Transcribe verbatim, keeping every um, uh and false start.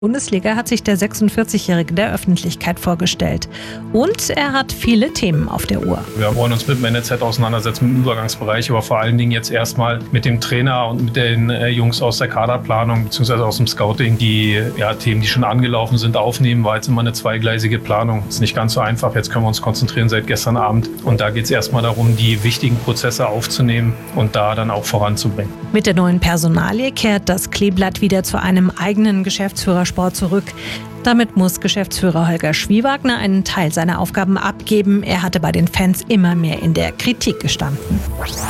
Bundesliga hat sich der sechsundvierzigjährige der Öffentlichkeit vorgestellt. Und er hat viele Themen auf der Uhr. Wir wollen uns mit dem N L Z auseinandersetzen, mit dem Übergangsbereich, aber vor allen Dingen jetzt erstmal mit dem Trainer und mit den äh, Jungs aus der Kaderplanung bzw. aus dem Scouting, die ja, Themen, die schon angelaufen sind, aufnehmen. War jetzt immer eine zweigleisige Planung. Ist nicht ganz so einfach. Jetzt können wir uns konzentrieren seit gestern Abend. Und da geht es erstmal darum, die wichtigen Prozesse aufzunehmen und da dann auch voranzubringen. Mit der neuen Personalie kehrt das Kleeblatt wieder zu einem eigenen Geschäftsführersport zurück. Damit muss Geschäftsführer Holger Schwiewagner einen Teil seiner Aufgaben abgeben. Er hatte bei den Fans immer mehr in der Kritik gestanden.